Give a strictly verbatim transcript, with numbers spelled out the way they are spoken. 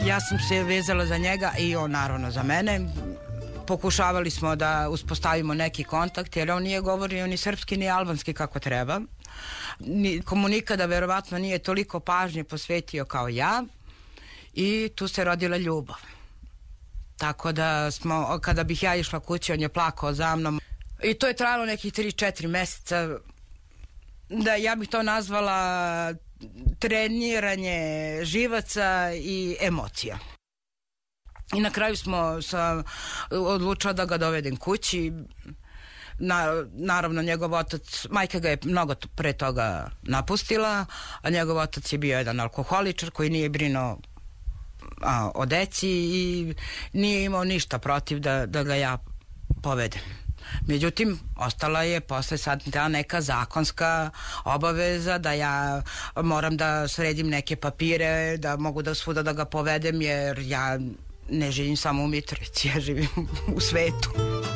Ja sam se vezala za njega i on naravno za mene. Pokušavali smo da uspostavimo neki kontakt, jer on nije govorio ni srpski ni albanski kako treba. Komu nikada verovatno nije toliko pažnje posvetio kao ja, i tu se rodila ljubav. Tako da smo, kada bih ja išla kući, on je plakao za mnom. I to je trajalo nekih tri četiri meseca. Da, ja bih to nazvala treniranje živaca i emocija. I na kraju smo sam odlučila da ga dovedem kući. Na, naravno njegov otac, majka ga je mnogo pre toga napustila, a njegov otac je bio jedan alkoholičar koji nije brinuo a, o deci i nije imao ništa protiv da, da ga ja povedem. Međutim, ostala je posle sad ta neka zakonska obaveza da ja moram da sredim neke papire, da mogu da svuda da ga povedem, jer ja ne živim samo u Mitrovici, ja živim u svetu.